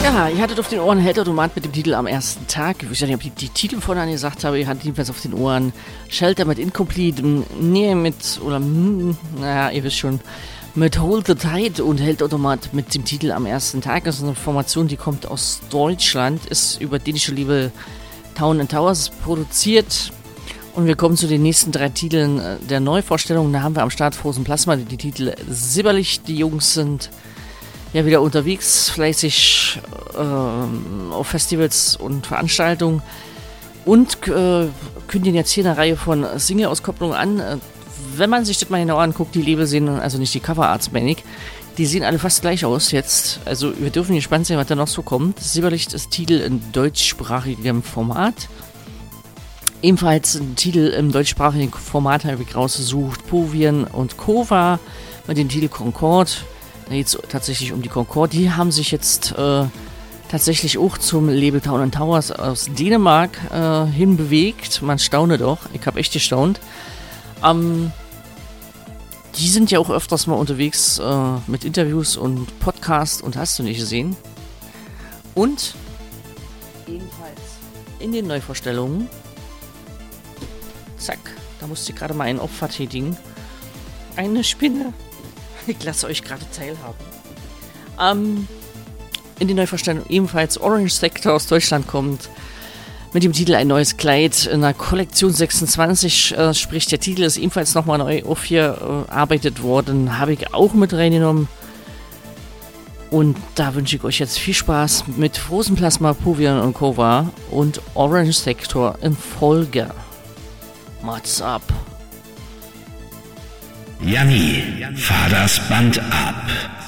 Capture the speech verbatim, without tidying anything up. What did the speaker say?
Ja, ihr hattet auf den Ohren Geldautomat mit dem Titel am ersten Tag. Ich weiß ja nicht, ob ich die Titel vorne angesagt habe. Ihr hattet jedenfalls auf den Ohren Shelter mit Incomplete, nee, mit, oder, naja, ihr wisst schon, mit Hold the Tide und Geldautomat mit dem Titel am ersten Tag. Das ist eine Formation, die kommt aus Deutschland, ist über dänische Liebe Town and Towers produziert. Und wir kommen zu den nächsten drei Titeln der Neuvorstellung. Da haben wir am Start Frozen Plasma, die, die Titel Silberlicht. Die Jungs sind ja wieder unterwegs, fleißig äh, auf Festivals und Veranstaltungen und äh, kündigen jetzt hier eine Reihe von Single-Auskopplungen an. Äh, wenn man sich das mal genau anguckt, die Label sehen, also nicht die Coverarts, meine ich, die sehen alle fast gleich aus jetzt. Also wir dürfen gespannt sein, was da noch so kommt. Silberlicht ist Titel in deutschsprachigem Format. Ebenfalls ein Titel im deutschsprachigen Format habe ich rausgesucht, Povien und Kova mit dem Titel Concorde. Da geht es tatsächlich um die Concorde. Die haben sich jetzt äh, tatsächlich auch zum Label Town and Towers aus Dänemark äh, hinbewegt. Man staune doch. Ich habe echt gestaunt. Ähm, die sind ja auch öfters mal unterwegs äh, mit Interviews und Podcasts und hast du nicht gesehen. Und ebenfalls in den Neuvorstellungen, zack, da musste ich gerade mal einen Opfer tätigen. Eine Spinne. Ich lasse euch gerade teilhaben. Ähm, in die Neuvorstellung ebenfalls Orange Sector aus Deutschland kommt. Mit dem Titel Ein neues Kleid in der Kollektion sechsundzwanzig. Äh, sprich, der Titel ist ebenfalls nochmal neu aufgearbeitet worden. Habe ich auch mit reingenommen. Und da wünsche ich euch jetzt viel Spaß mit Frozen Plasma, Povien und Kova und Orange Sector in Folge. What's up? Janni, fahr das Band ab.